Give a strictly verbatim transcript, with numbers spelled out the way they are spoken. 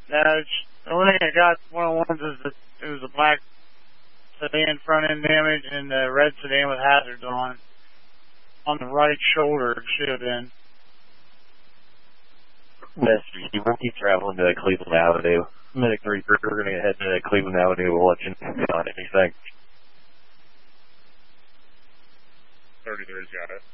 Uh, it's- the only thing I got, one of the ones is that it was a black sedan front end damage and the red sedan with hazards on on the right shoulder. It should have been. Mister You won't keep traveling to Cleveland Avenue. Medic three, we're going to head to Cleveland Avenue. We'll let you know on anything. thirty-three's got it.